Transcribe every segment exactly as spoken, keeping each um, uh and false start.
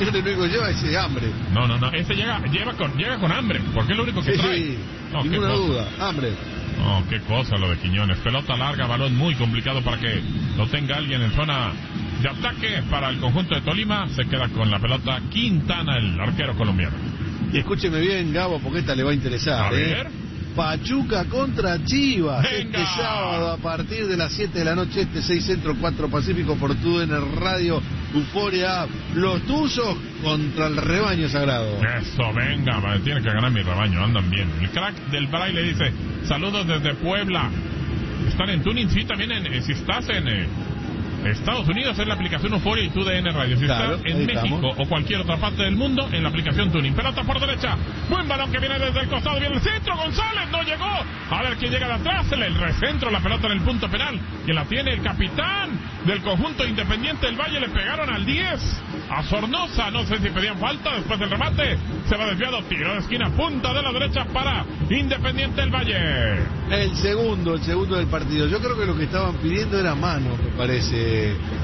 Simeone lo único que lleva es hambre. No, no, no, ese llega, lleva con, llega con hambre, porque es lo único que sí, trae. No, ninguna duda, hambre. No, qué cosa lo de Quiñones. Pelota larga, balón muy complicado para que lo tenga alguien en zona de ataque para el conjunto de Tolima. Se queda con la pelota Quintana, el arquero colombiano. Y escúcheme bien, Gabo, porque esta le va a interesar. A ver. ¿eh? Pachuca contra Chivas. Venga. Este sábado a partir de las siete de la noche, este seis Centro, cuatro Pacífico, por T U D N Radio, Euforia. Los Tuzos contra el rebaño sagrado. Eso, venga, vale, tiene que ganar mi rebaño, andan bien. El crack del braille dice, saludos desde Puebla. Están en Tuning, sí, también en, si estás en eh, Estados Unidos es la aplicación Euforia y T U D N Radio. Si claro, estás en México estamos. O cualquier otra parte del mundo, en la aplicación Tuning. Pelota por derecha, buen balón que viene desde el costado, viene el centro, González, no llegó. A ver quién llega de atrás, el recentro, la pelota en el punto penal, que la tiene el capitán del conjunto Independiente del Valle. Le pegaron al diez, a Sornosa, no sé si pedían falta, después del remate, se va desviado, tiro de esquina, punta de la derecha para Independiente del Valle. El segundo, el segundo del partido. Yo creo que lo que estaban pidiendo era mano, me parece,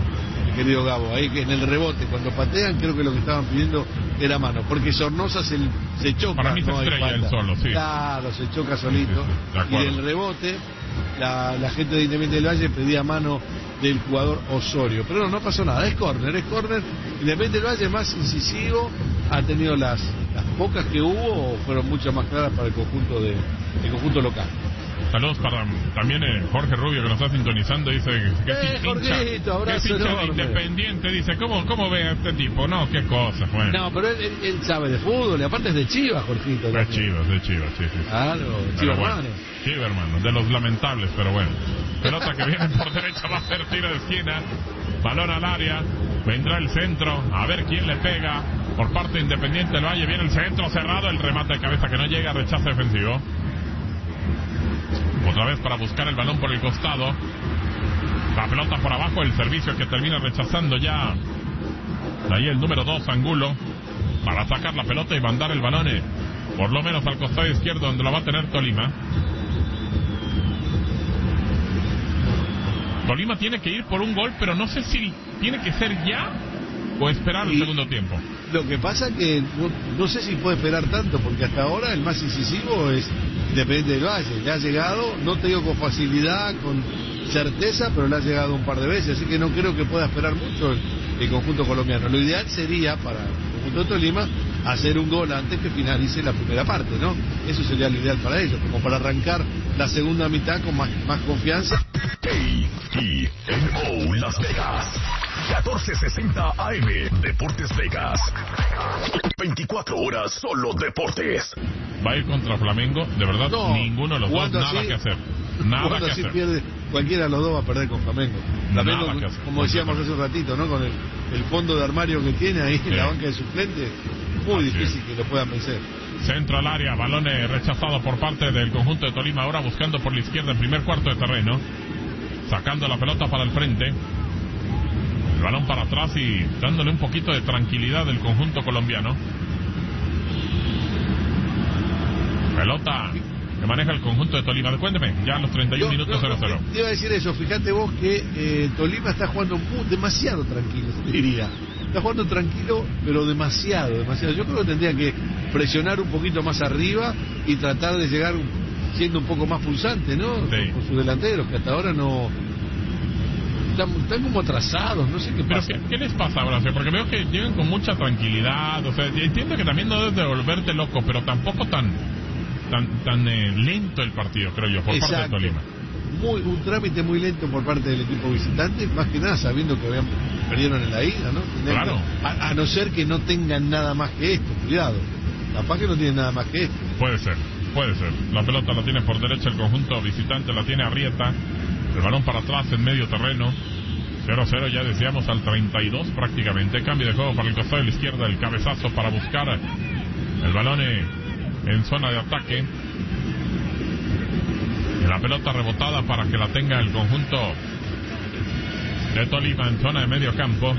mi querido Gabo, ahí que en el rebote, cuando patean, creo que lo que estaban pidiendo era mano, porque Sornosa se, se choca. Para mí se no estrella él solo, sí. Claro, se choca solito. Sí, sí, y del rebote, la, la gente de Independiente del Valle pedía mano del jugador Osorio. Pero no, no pasó nada, es córner, es córner. Independiente del Valle más incisivo, ha tenido las, las pocas que hubo, fueron mucho más claras para el conjunto de el conjunto local. Saludos para también eh, Jorge Rubio, que nos está sintonizando, dice que eh, es Jorgito, abrazo enorme. Independiente, dice, ¿cómo, cómo ve a este tipo? No, qué cosa, bueno. No, pero él, él, él sabe de fútbol, y aparte es de Chivas, Jorgito. De Chivas, de Chivas, sí, sí. Claro, Chivas, bueno, hermano. Chivas, hermano, de los lamentables, pero bueno. Pelota que viene por derecha, va a ser tiro de esquina, balón al área, vendrá el centro, a ver quién le pega, por parte de Independiente del Valle, viene el centro cerrado, el remate de cabeza que no llega, rechazo defensivo. Otra vez para buscar el balón por el costado. La pelota por abajo, el servicio que termina rechazando ya. Ahí el número dos, Angulo, para sacar la pelota y mandar el balón eh, por lo menos al costado izquierdo, donde lo va a tener Tolima. Tolima tiene que ir por un gol, pero no sé si tiene que ser ya o esperar el segundo tiempo. Lo que pasa que no, no sé si puede esperar tanto, porque hasta ahora el más incisivo es Independiente del Valle. Le ha llegado, no te digo con facilidad, con certeza, pero le ha llegado un par de veces, así que no creo que pueda esperar mucho el, el conjunto colombiano. Lo ideal sería para el conjunto de Tolima hacer un gol antes que finalice la primera parte, ¿no? Eso sería lo ideal para ellos, como para arrancar la segunda mitad con más, más confianza. K I N O Las Vegas, catorce sesenta A M, Deportes Vegas, veinticuatro horas solo deportes. Va a ir contra Flamengo, de verdad, no, ninguno de los dos, nada así, que hacer. Nada cuando que así hacer. Pierde, cualquiera de los dos va a perder con Flamengo. Flamengo, Nada que hacer. como decíamos hace un ratito, ¿no? Con el, el fondo de armario que tiene ahí en sí. La banca de suplente, muy así difícil es. Que lo puedan vencer. Centro al área, balón rechazado por parte del conjunto de Tolima, ahora buscando por la izquierda el primer cuarto de terreno, sacando la pelota para el frente, el balón para atrás y dándole un poquito de tranquilidad al conjunto colombiano. Pelota que maneja el conjunto de Tolima. Cuénteme, ya a los treinta y uno no, minutos no, cero cero. Te iba a decir eso, fíjate vos que eh, Tolima está jugando muy, demasiado tranquilo, diría. Está jugando tranquilo, pero demasiado, demasiado. Yo creo que tendría que presionar un poquito más arriba y tratar de llegar siendo un poco más pulsante, ¿no? Sí. Con sus delanteros, que hasta ahora no... Están, están como atrasados, no sé qué pasa. ¿Pero qué, qué les pasa, Horacio? Porque veo que llegan con mucha tranquilidad, o sea, entiendo que también no debes de volverte loco, pero tampoco tan tan tan eh, lento el partido, creo yo, por Exacto. parte de Tolima. Muy, un trámite muy lento por parte del equipo visitante, más que nada sabiendo que habían perdieron en la ida, ¿no? Claro. A, a no ser que no tengan nada más que esto, cuidado. Capaz que no tienen nada más que esto. Puede ser, puede ser. La pelota la tiene por derecha el conjunto visitante, la tiene Arrieta. El balón para atrás en medio terreno. cero cero, ya decíamos, al treinta y dos prácticamente. Cambio de juego para el costado de la izquierda, el cabezazo para buscar el balón en zona de ataque. La pelota rebotada para que la tenga el conjunto de Tolima en zona de medio campo.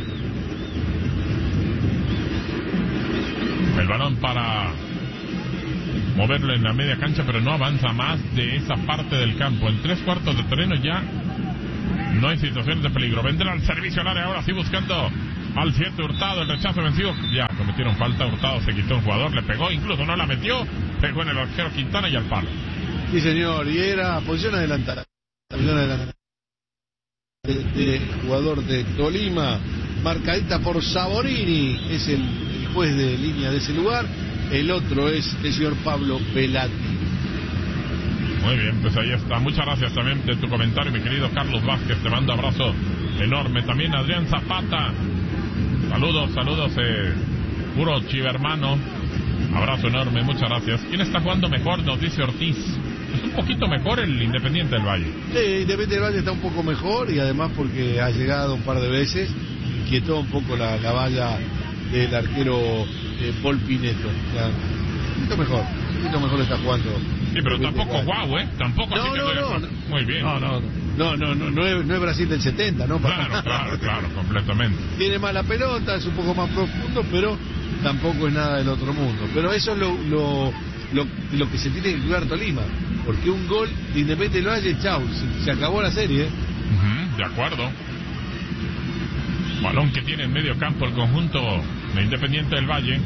El balón para moverlo en la media cancha, pero no avanza más de esa parte del campo. En tres cuartos de terreno ya no hay situaciones de peligro. Vendrá al servicio al área ahora sí buscando al siete Hurtado, el rechazo vencido, ya cometieron falta, Hurtado se quitó un jugador, le pegó, incluso no la metió, pegó en el arquero Quintana y al palo. Sí señor, y era posición adelantada, posición adelantada de, de jugador de Tolima, marcadita por Saborini, es el, el juez de línea de ese lugar, el otro es el señor Pablo Pelati. Muy bien, pues ahí está. Muchas gracias también de tu comentario, mi querido Carlos Vázquez. Te mando abrazo enorme. También Adrián Zapata. Saludos, saludos, eh, puro chivermano. Abrazo enorme, muchas gracias. ¿Quién está jugando mejor? Nos dice Ortiz. Es un poquito mejor el Independiente del Valle. Sí, Independiente del Valle está un poco mejor y además porque ha llegado un par de veces, inquietó un poco la, la valla del arquero eh, Paul Pineto. O sea, un poquito mejor, un poquito mejor está jugando. Sí, pero tampoco guau, ¿eh? Tampoco no, así que no, no, no, muy bien. No, no, no, no, no, no, es, no es Brasil del setenta, ¿no? Claro, claro, claro, completamente. Tiene mala pelota, es un poco más profundo, pero tampoco es nada del otro mundo. Pero eso es lo, lo, lo, lo que se tiene que cuidar Tolima, porque un gol de Independiente del Valle, chau, se, se acabó la serie, ¿eh? Uh-huh, de acuerdo. Balón que tiene en medio campo el conjunto de Independiente del Valle.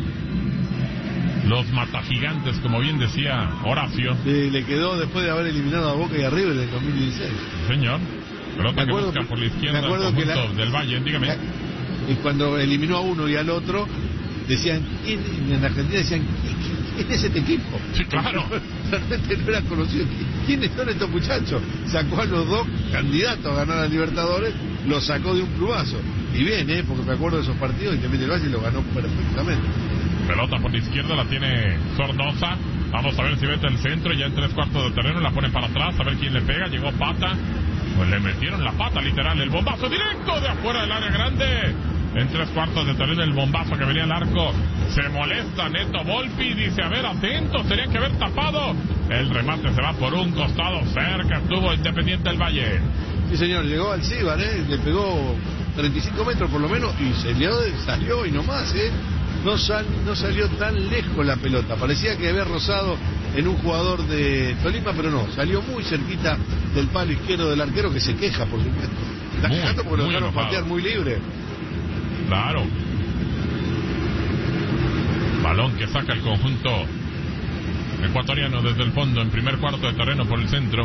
Los matagigantes, como bien decía Horacio. Sí, le quedó después de haber eliminado a Boca y a River en el dos mil dieciséis. Señor. Pelota que busca por la izquierda el conjunto la, del Valle, dígame. La, y cuando eliminó a uno y al otro, decían, ¿quién, en Argentina decían, ¿quién es este equipo? Sí, claro. Realmente no era conocido. ¿Quiénes son estos muchachos? Sacó a los dos candidatos a ganar a Libertadores, los sacó de un plumazo. Y bien, ¿eh? Porque me acuerdo de esos partidos y también el Valle lo ganó perfectamente. Pelota por la izquierda, la tiene Sornosa. Vamos a ver si mete el centro, ya en tres cuartos de terreno, la pone para atrás, a ver quién le pega. Llegó Pata, pues le metieron la pata literal, el bombazo directo de afuera del área grande. En tres cuartos de terreno el bombazo que venía al arco. Se molesta Neto Volpi, dice, a ver, atento, tenían que haber tapado. El remate se va por un costado, cerca estuvo Independiente del Valle. Sí señor, llegó al Cibar, ¿eh? Le pegó treinta y cinco metros por lo menos y salió, salió y no más, ¿eh? No, sal, no salió tan lejos la pelota, parecía que había rozado en un jugador de Tolima, pero no, salió muy cerquita del palo izquierdo del arquero, que se queja, por supuesto. Está muy, quejando porque lo dejaron patear muy libre. Claro. Balón que saca el conjunto ecuatoriano desde el fondo, en primer cuarto de terreno por el centro.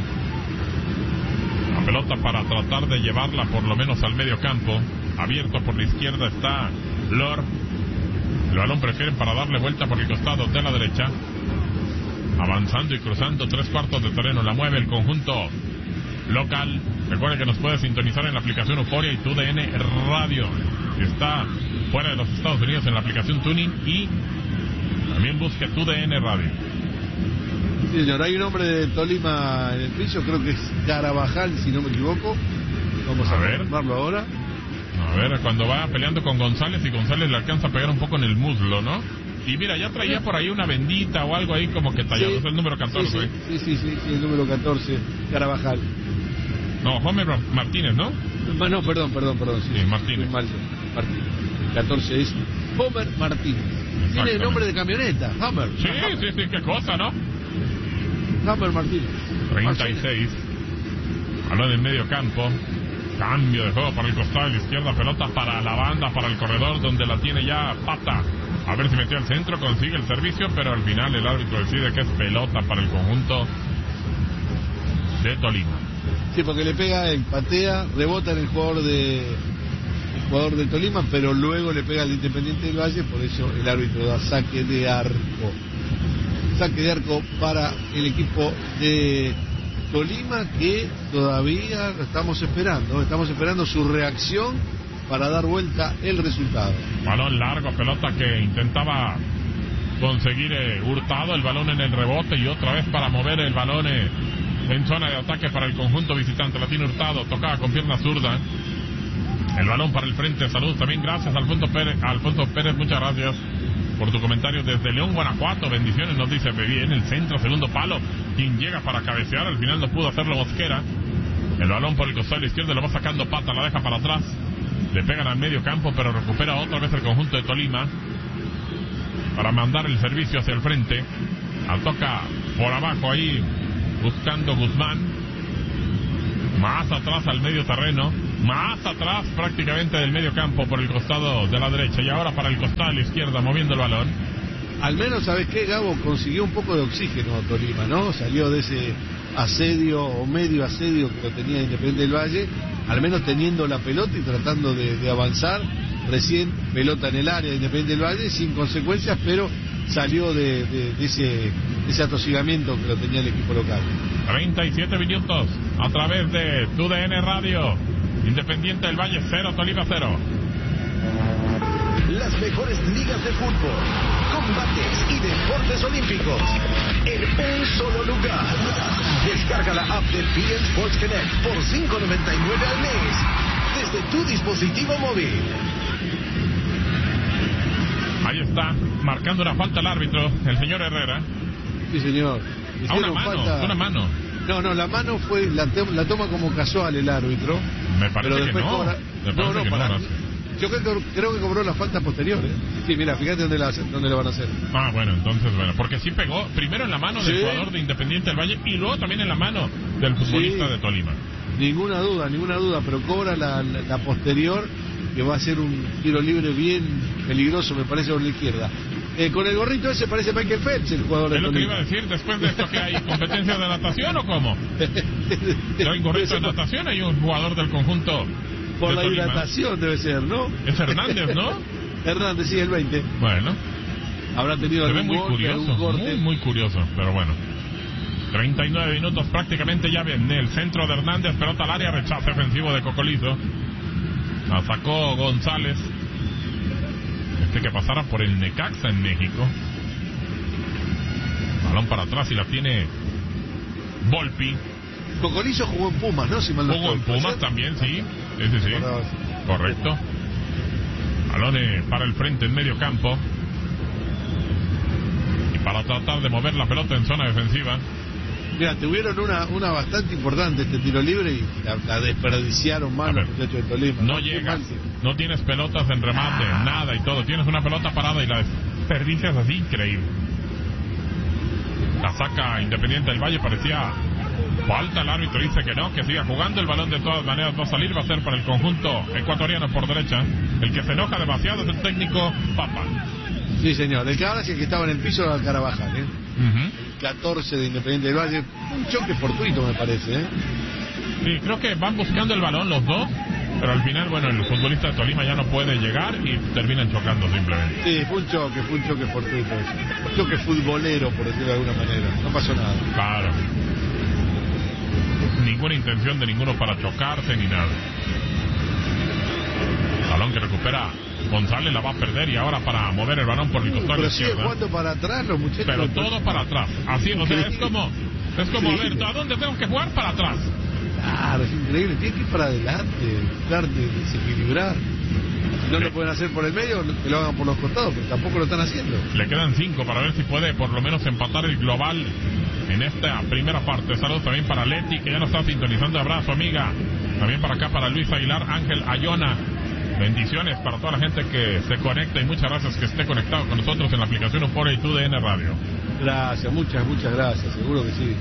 La pelota para tratar de llevarla por lo menos al medio campo. Abierto por la izquierda está Lord. El balón prefieren para darle vuelta por el costado de la derecha. Avanzando y cruzando tres cuartos de terreno. La mueve el conjunto local. Recuerden que nos puede sintonizar en la aplicación Euforia y T U D N Radio. Está fuera de los Estados Unidos en la aplicación Tuning. Y también busque T U D N Radio. Sí, señor. Hay un hombre de Tolima en el piso. Creo que es Carabajal, si no me equivoco. Vamos a, a ver. Verlo ahora. A ver, cuando va peleando con González y González le alcanza a pegar un poco en el muslo, ¿no? Y mira, ya traía por ahí una bendita o algo ahí como que tallado. Sí, es el número catorce. Sí, sí, sí, sí, sí, el número catorce, Carabajal. No, Homer Martínez, ¿no? No, perdón, perdón, perdón. Sí, sí Martínez. Mal, Martínez. catorce es Homer Martínez. Tiene el nombre de camioneta, Homer. Sí, sí, sí, qué cosa, ¿no? Homer Martínez. treinta y seis. Balón en medio campo. Cambio de juego para el costado de la izquierda, pelota para la banda, para el corredor, donde la tiene ya Pata. A ver si metió al centro, consigue el servicio, pero al final el árbitro decide que es pelota para el conjunto de Tolima. Sí, porque le pega, el patea, rebota en el jugador de el jugador de Tolima, pero luego le pega al Independiente del Valle, por eso el árbitro da saque de arco. Saque de arco para el equipo de Tolima, que todavía estamos esperando, estamos esperando su reacción para dar vuelta el resultado. Balón largo, pelota que intentaba conseguir eh, Hurtado, el balón en el rebote y otra vez para mover el balón eh, en zona de ataque para el conjunto visitante. La tiene Hurtado, tocaba con pierna zurda. El balón para el frente, salud también, gracias Alfonso Pérez, Alfonso Pérez, muchas gracias por tu comentario desde León, Guanajuato. Bendiciones, nos dice Bebí en el centro, segundo palo. Quien llega para cabecear, al final no pudo hacerlo Mosquera. El balón por el costado izquierdo, lo va sacando Pata, la deja para atrás. Le pegan al medio campo, pero recupera otra vez el conjunto de Tolima para mandar el servicio hacia el frente. La toca por abajo ahí, buscando Guzmán. Más atrás al medio terreno. más atrás prácticamente del medio campo por el costado de la derecha y ahora para el costado de la izquierda moviendo el balón. Al menos, ¿sabes qué, Gabo? Consiguió un poco de oxígeno Tolima, ¿no? Salió de ese asedio o medio asedio que lo tenía Independiente del Valle, al menos teniendo la pelota y tratando de, de avanzar. Recién pelota en el área de Independiente del Valle, sin consecuencias, pero salió de, de, de ese, de ese atosigamiento que lo tenía el equipo local. treinta y siete minutos a través de T U D N Radio. Independiente del Valle cero, Tolima cero. Las mejores ligas de fútbol, combates y deportes olímpicos en un solo lugar. Descarga la app de P N Sports Connect por cinco noventa y nueve al mes desde tu dispositivo móvil. Ahí está, marcando una falta al árbitro, el señor Herrera. Sí, señor. A una mano, falta... una mano. No, no, la mano fue, la, te, la toma como casual el árbitro. Me parece pero que no. Cobra... Me parece no, no, que para... no. Yo creo, creo que cobró la falta posterior, ¿eh? Sí, mira, fíjate dónde la, dónde la van a hacer. Ah, bueno, entonces, bueno, porque sí pegó primero en la mano del sí. jugador de Independiente del Valle y luego también en la mano del futbolista sí. de Tolima. Ninguna duda, ninguna duda, pero cobra la, la, la posterior, que va a ser un tiro libre bien peligroso, me parece, por la izquierda. Eh, con el gorrito ese parece Michael Phelps, el jugador de ¿Es lo Tolima. que iba a decir después de esto que hay competencia de natación o cómo? ¿No hay gorrito de natación? Hay un jugador del conjunto por de la Tolima. hidratación debe ser, ¿no? Es Hernández, ¿no? Hernández, sí, el veinte. Bueno. Habrá tenido Se ve muy golpe, curioso, muy, muy curioso, pero bueno. treinta y nueve minutos prácticamente ya en el centro de Hernández, pelota al área, rechazo ofensivo de Cocolizo. La sacó González. Este que pasara por el Necaxa en México. Balón para atrás y la tiene Volpi. Cocolizo jugó en Pumas, ¿no? Si mal no jugó en Pumas ¿sí? también, sí. Sí, sí, sí. Correcto. Balón para el frente en medio campo. Y para tratar de mover la pelota en zona defensiva. Mira, tuvieron una una bastante importante este tiro libre y la, la desperdiciaron mal los muchachos de Tolima. No, no llegas, no tienes pelotas en remate, ah. nada y todo. Tienes una pelota parada y la desperdicias así, increíble. La saca Independiente del Valle, parecía falta, el árbitro dice que no, que siga jugando. El balón de todas maneras va a salir, va a ser para el conjunto ecuatoriano por derecha. El que se enoja demasiado es el técnico Papa. Sí, señor. El que ahora sí el que estaba en el piso era Carabajal, ¿eh? Uh-huh. catorce de Independiente del Valle, un choque fortuito me parece, ¿eh? Sí, creo que van buscando el balón los dos, pero al final, bueno, el futbolista de Tolima ya no puede llegar y terminan chocando simplemente. Sí, fue un choque, fue un choque fortuito, un choque futbolero, por decirlo de alguna manera, no pasó nada. Claro. Ninguna intención de ninguno para chocarse ni nada. Balón que recupera González, la va a perder y ahora para mover el balón por el costado pero izquierdo. Sigue jugando para atrás los muchachos. Pero todo para atrás. Así, o sea, es como, es como a ver, ¿a dónde tengo que jugar? Para atrás. Claro, es increíble. Tiene que ir para adelante, buscar de desequilibrar. Si no sí. lo pueden hacer por el medio, que lo hagan por los costados, pero tampoco lo están haciendo. Le quedan cinco para ver si puede por lo menos empatar el global en esta primera parte. Saludos también para Leti, que ya nos está sintonizando. Abrazo, amiga. También para acá, para Luis Aguilar, Ángel Ayona. Bendiciones para toda la gente que se conecta y muchas gracias que esté conectado con nosotros en la aplicación Euphoria y T U D N Radio. Gracias, muchas, muchas gracias, seguro que sí.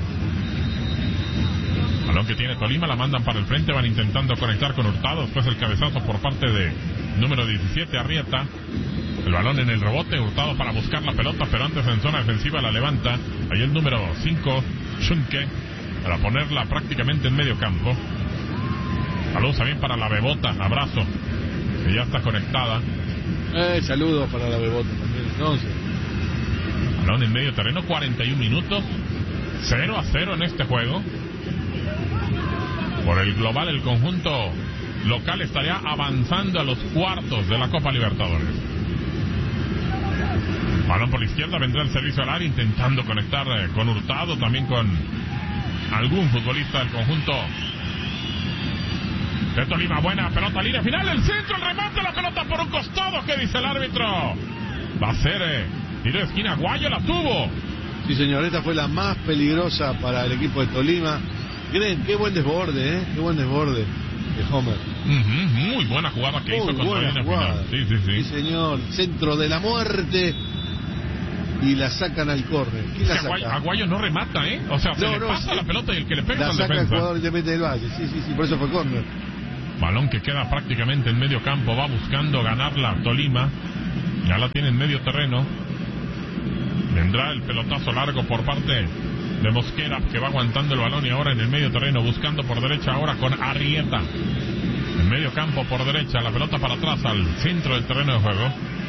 Balón que tiene Tolima, la mandan para el frente, van intentando conectar con Hurtado, después el cabezazo por parte de número diecisiete, Arrieta. El balón en el rebote, Hurtado para buscar la pelota, pero antes en zona defensiva la levanta. Ahí el número cinco, Schunke, para ponerla prácticamente en medio campo. Saludos también para la Bebota, abrazo. Que ya está conectada. Eh, saludos para la Bebota también, entonces. Balón en medio terreno, cuarenta y un minutos. cero a cero en este juego. Por el global, el conjunto local estaría avanzando a los cuartos de la Copa Libertadores. Balón por la izquierda, vendrá el servicio al área, intentando conectar eh, con Hurtado, también con algún futbolista del conjunto de Tolima. Buena pelota, línea final, el centro, el remate, la pelota por un costado. ¿Qué dice el árbitro? Va a ser eh, tiro de esquina. Aguayo la tuvo. Sí, señor, esta fue la más peligrosa para el equipo de Tolima. Miren, qué buen desborde, ¿eh? Qué buen desborde de Homer. Uh-huh, muy buena jugada que muy hizo con buena Tolima jugada. Final. Sí, sí, sí. Sí, señor, centro de la muerte. Y la sacan al córner. ¿Quién la saca? Aguayo, Aguayo no remata, ¿eh? O sea, se no, le no, pasa sí. la pelota y el que le pega la es el saca defensa. el jugador Independiente del Valle. Sí, sí, sí, por eso fue córner. Balón que queda prácticamente en medio campo. Va buscando ganarla Tolima. Ya la tiene en medio terreno. Vendrá el pelotazo largo por parte de Mosquera, que va aguantando el balón y ahora en el medio terreno, buscando por derecha ahora con Arrieta. En medio campo por derecha, la pelota para atrás al centro del terreno de juego.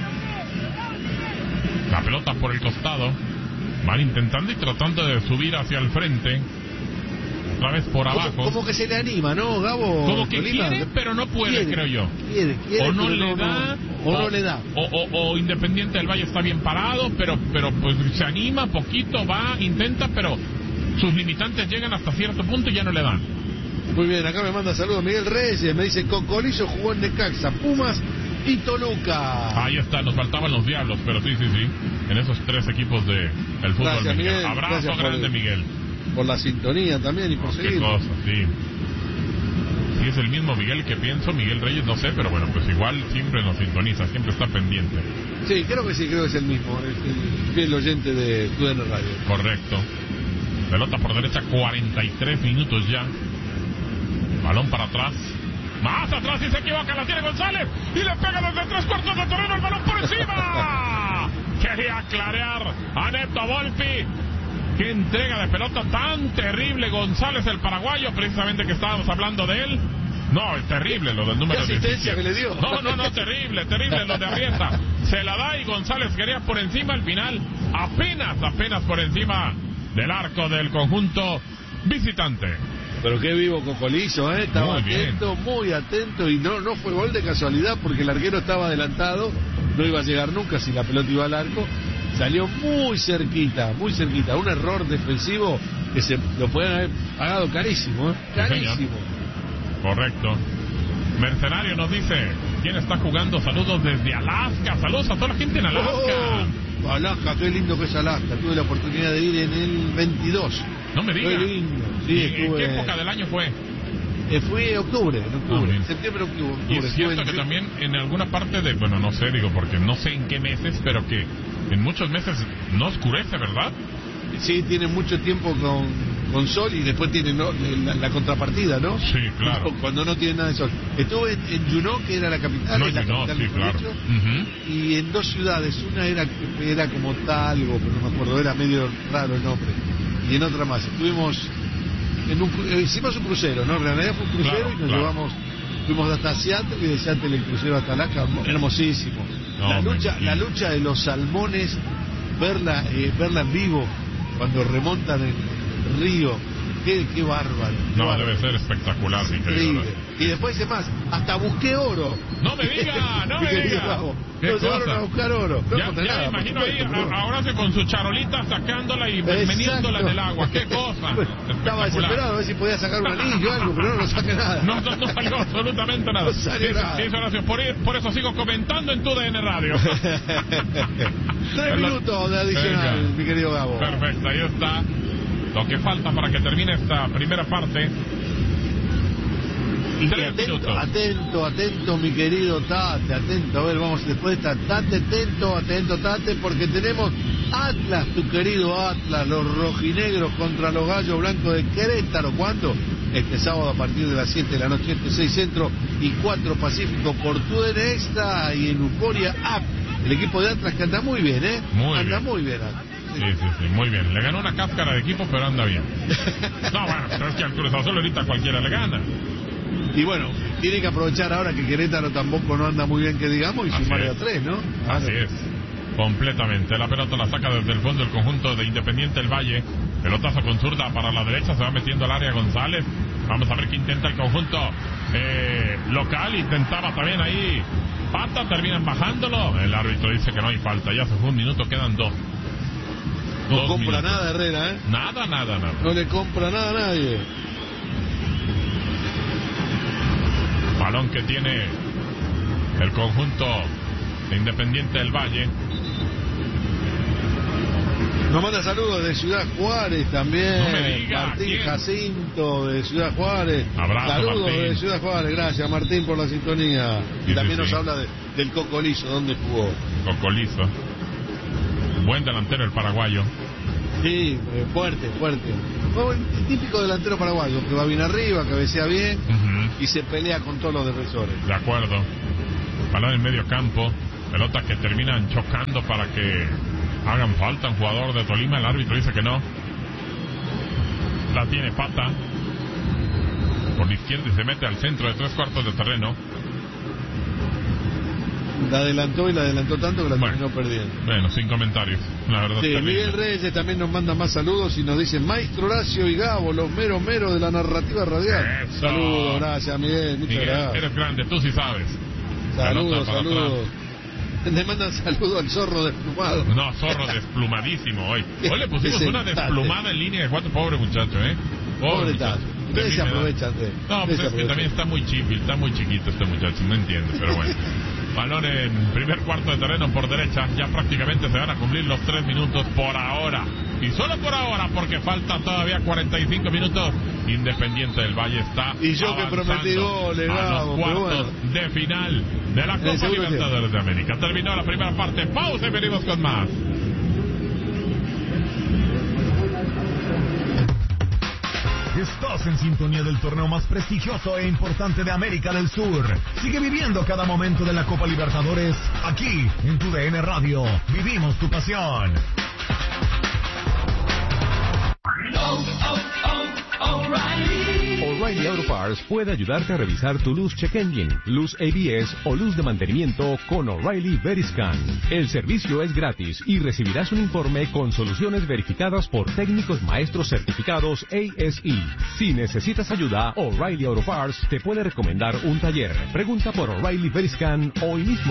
La pelota por el costado. Van intentando y tratando de subir hacia el frente. Otra vez por abajo. Como, como que se le anima, ¿no, Gabo? Como que Tolima, quiere, pero no puede, quiere, creo yo. Quiere, quiere, o no pero le no, da, no, o, o no le da. O, o, o Independiente del Valle está bien parado, pero, pero pues se anima poquito, va, intenta, pero sus limitantes llegan hasta cierto punto y ya no le dan. Muy bien, acá me manda saludos Miguel Reyes, me dice Cocolizo jugó en Necaxa, Pumas y Toluca. Ahí está, nos faltaban los Diablos, pero sí, sí, sí, en esos tres equipos de el fútbol. Gracias, Miguel. Miguel. Abrazo Gracias grande, por, Miguel. Por la sintonía también y por oh, seguir. Qué cosa, sí. Si es el mismo Miguel que pienso, Miguel Reyes, no sé, pero bueno, pues igual siempre nos sintoniza, siempre está pendiente. Sí, creo que sí, creo que es el mismo, es el fiel oyente de T U D N Radio. Correcto. Pelota por derecha, cuarenta y tres minutos ya. Balón para atrás. Más atrás y se equivoca, la tiene González. Y le pega desde tres cuartos de terreno el balón por encima. Quería clarear a Neto Volpi. Qué entrega de pelota tan terrible González, el paraguayo, precisamente que estábamos hablando de él. No, es terrible lo del número ¿Qué asistencia que le dio? No, no, no, terrible, terrible lo de Arrieta. Se la da y González quería por encima al final. Apenas, apenas por encima del arco del conjunto visitante. Pero qué vivo Cocolizo, ¿eh? Estaba Muy bien. atento, muy atento y no, no fue gol de casualidad porque el arquero estaba adelantado, no iba a llegar nunca si la pelota iba al arco. Salió muy cerquita, muy cerquita. Un error defensivo que se lo pueden haber pagado carísimo, ¿eh? Carísimo. Correcto. Mercenario nos dice, ¿quién está jugando? Saludos desde Alaska. Saludos a toda la gente en Alaska. Oh, Alaska, qué lindo que es Alaska. Tuve la oportunidad de ir en el veintidós. No me digas. Qué lindo. Sí, ¿En, estuve... ¿En qué época del año fue? Eh, fui en octubre, en octubre, Ah, septiembre, octubre. octubre. Y es cierto que en... también en alguna parte de, bueno, no sé, digo, porque no sé en qué meses, pero que en muchos meses no oscurece, ¿verdad? Sí, tiene mucho tiempo con, con sol y después tiene ¿no? la, la contrapartida, ¿no? Sí, claro. Cuando no tiene nada de sol. Estuve en, en Juneau, que era la capital, No, es la Juneau, capital sí, del claro. provincia, Uh-huh. y en dos ciudades, una era era como Talgo, pero no me acuerdo, era medio raro el nombre, y en otra más. Estuvimos, en un, eh, hicimos un crucero, ¿no? En realidad fue un crucero Claro, y nos claro. llevamos, fuimos hasta Seattle y de Seattle el crucero hasta Alaska, hermosísimo. No, la me lucha, imagino. la lucha de los salmones, verla, eh, verla en vivo cuando remontan el río, qué, qué bárbaro. qué No, bárbaro. debe ser espectacular, mi querido. Increíble. Y después dice más, hasta busqué oro. No me diga, no Mi me querido diga. Gabo. ¿Qué Nos llevaron cosa? a buscar oro. No Ya, encontré ya nada, me por imagino ahí, supuesto, pero- a- ahora sí con su charolita sacándola y Exacto. meniéndola en el agua. ¿Qué cosa? Estaba Espectacular. desesperado a ver si podía sacar un anillo o algo, pero no, no saca nada. No, no, no salió absolutamente nada. No salió Dice- nada. dice Horacio, por, por eso sigo comentando en tu D N Radio. Tres minutos de adicional, Venga. mi querido Gabo. Perfecto, ahí está lo que falta para que termine esta primera parte. Y Tres atento, minutos. atento, atento, mi querido Tate, atento. A ver, vamos después de esta Tate, atento, atento, Tate, porque tenemos Atlas, tu querido Atlas, los rojinegros contra los gallos blancos de Querétaro. ¿Cuándo? Este sábado a partir de las siete de la noche, este seis Centro y cuatro Pacífico por T U D N Extra y en Euforia App. El equipo de Atlas que anda muy bien, ¿eh? Muy anda bien. muy bien, Atlas. Sí, sí, sí, muy bien. Le ganó una cáscara de equipo, pero anda bien. No, bueno, pero es que al Cruz Azul ahorita cualquiera le gana. Y bueno, tiene que aprovechar ahora que Querétaro tampoco no anda muy bien, que digamos, y Así sumar es. a tres, ¿no? Así Claro. es. Completamente. La pelota la saca desde el fondo el conjunto de Independiente del Valle. Pelotazo con zurda para la derecha. Se va metiendo al área González. Vamos a ver qué intenta el conjunto eh, local. Intentaba también ahí. Pata, terminan bajándolo. El árbitro dice que no hay falta. Ya se fue un minuto, quedan dos. No Dos compra minutos. nada Herrera, ¿eh? Nada, nada, nada. No le compra nada a nadie. Balón que tiene el conjunto de Independiente del Valle. Nos manda saludos de Ciudad Juárez también. No me diga, Martín ¿quién? Jacinto de Ciudad Juárez. Abrazo, saludos Martín. de Ciudad Juárez. Gracias, Martín, por la sintonía. Sí, y también sí, nos sí. habla de, del Cocolizo, donde jugó. Cocolizo. Buen delantero el paraguayo. Sí, eh, fuerte, fuerte. el típico delantero paraguayo, que va bien arriba, cabecea bien Uh-huh. y se pelea con todos los defensores. De acuerdo. Balón en medio campo. Pelotas que terminan chocando para que hagan falta. Un jugador de Tolima. El árbitro dice que no. La tiene Pata. Por la izquierda y se mete al centro de tres cuartos de terreno. La adelantó y la adelantó tanto que la Bueno. terminó perdiendo. Bueno, sin comentarios. La verdad. Sí, terrible. Miguel Reyes también nos manda más saludos y nos dice: Maestro Horacio y Gabo, los mero mero de la narrativa radial. Eso. Saludos, gracias Miguel, muchas Miguel, gracias. eres grande, tú sí sabes. Saludos, Pelota para saludos. Le mandan saludos al zorro desplumado. No, zorro desplumadísimo hoy. Hoy le pusimos Ese una desplumada en línea de cuatro, pobre muchacho, ¿eh? Pobre muchacho. Tato. Ustedes se Termina- aprovechan de. No, ustedes pues se es que aprovechan. también está muy chipi, está muy chiquito este muchacho, no entiende, pero bueno. Balón en primer cuarto de terreno por derecha, ya prácticamente se van a cumplir los tres minutos por ahora. Y solo por ahora, porque falta todavía cuarenta y cinco minutos. Independiente del Valle está Y yo que avanzando prometí goles, a los Gabo, pero cuartos bueno. de final de la En el Copa segundo Libertadores de América. Terminó la primera parte, pausa y venimos con más. Estás en sintonía del torneo más prestigioso e importante de América del Sur. Sigue viviendo cada momento de la Copa Libertadores aquí en tu D N Radio. Vivimos tu pasión. O'Reilly Auto Parts puede ayudarte a revisar tu luz check engine, luz A B S o luz de mantenimiento con O'Reilly Veriscan. El servicio es gratis y recibirás un informe con soluciones verificadas por técnicos maestros certificados A S E. Si necesitas ayuda, O'Reilly Auto Parts te puede recomendar un taller. Pregunta por O'Reilly Veriscan hoy mismo.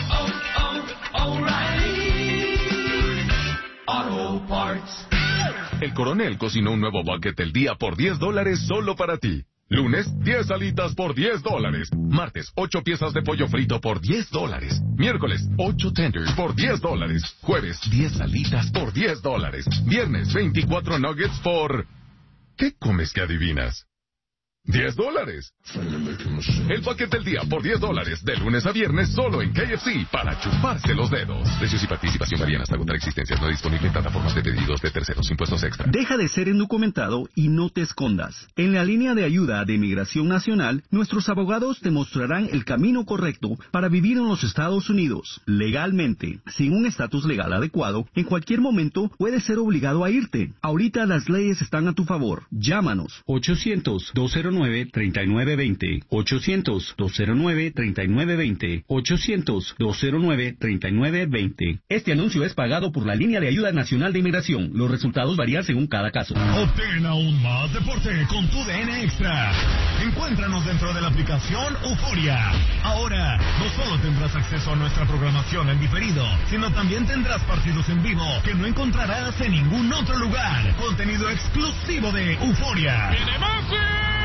El Coronel cocinó un nuevo bucket del día por diez dólares solo para ti. Lunes, diez alitas por diez dólares. Martes, ocho piezas de pollo frito por diez dólares. Miércoles, ocho tenders por diez dólares. Jueves, diez alitas por diez dólares. Viernes, veinticuatro nuggets por... ¿Qué comes que adivinas? diez dólares. El paquete del día por diez dólares, de lunes a viernes, solo en K F C, para chuparse los dedos. Precios y participación varían hasta agotar existencias. No disponible en plataformas de pedidos de terceros, impuestos extra. Deja de ser indocumentado y no te escondas. En la línea de ayuda de Migración Nacional, nuestros abogados te mostrarán el camino correcto para vivir en los Estados Unidos, legalmente. Sin un estatus legal adecuado, en cualquier momento puedes ser obligado a irte. Ahorita las leyes están a tu favor. Llámanos. ochocientos, dos cero nueve, tres nueve dos cero. ochocientos, dos cero nueve, tres nueve dos cero. ochocientos, dos cero nueve, tres nueve dos cero. Este anuncio es pagado por la línea de ayuda nacional de inmigración. Los resultados varían según cada caso. Obtén aún más deporte con tu D N Extra. Encuéntranos dentro de la aplicación Euforia. Ahora, no solo tendrás acceso a nuestra programación en diferido, sino también tendrás partidos en vivo que no encontrarás en ningún otro lugar. Contenido exclusivo de Euforia. ¡Viene Messi!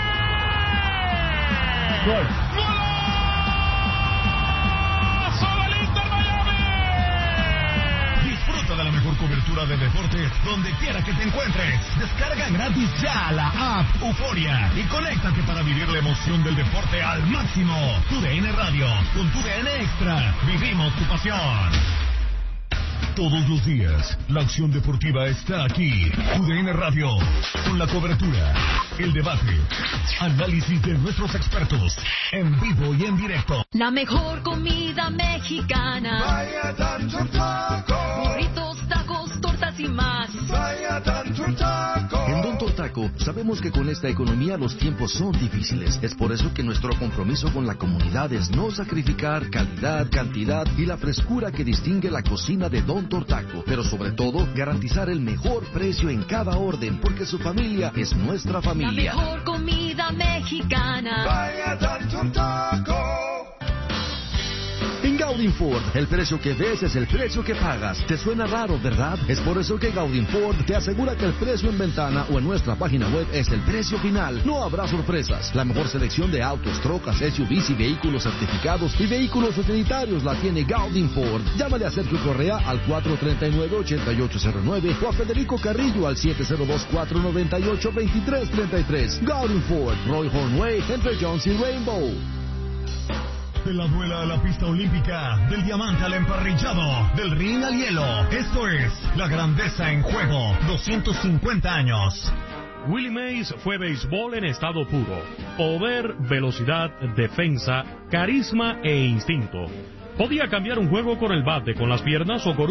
Gol. ¡Golazo del Inter Miami! Disfruta de la mejor cobertura de deportes donde quiera que te encuentres. Descarga gratis ya la app Euforia y conéctate para vivir la emoción del deporte al máximo. Tu D N Radio, con tu D N Extra, vivimos tu pasión. Todos los días, la acción deportiva está aquí. Tu D N Radio, con la cobertura, el debate, análisis de nuestros expertos, en vivo y en directo. La mejor comida mexicana. Vaya tanto taco. Burritos, tacos, tortas y más. Vaya tanto taco. En Don Tortaco sabemos que con esta economía los tiempos son difíciles. Es por eso que nuestro compromiso con la comunidad es no sacrificar calidad, cantidad y la frescura que distingue la cocina de Don Tortaco. Pero sobre todo, garantizar el mejor precio en cada orden, porque su familia es nuestra La familia. mejor comida mexicana. Vaya tanto taco. En Gaudin Ford, el precio que ves es el precio que pagas. ¿Te suena raro, verdad? Es por eso que Gaudin Ford te asegura que el precio en ventana o en nuestra página web es el precio final. No habrá sorpresas. La mejor selección de autos, trocas, S U Vs y vehículos certificados y vehículos utilitarios la tiene Gaudin Ford. Llámale a Sergio Correa al cuatro tres nueve, ocho ocho cero nueve o a Federico Carrillo al siete cero dos, cuatro nueve ocho, dos tres tres tres. Gaudin Ford, Roy Hornway, entre Jones y Rainbow. De la duela a la pista olímpica, del diamante al emparrillado, del ring al hielo. Esto es la grandeza en juego, doscientos cincuenta años. Willie Mays fue béisbol en estado puro. Poder, velocidad, defensa, carisma e instinto. Podía cambiar un juego con el bate, con las piernas o con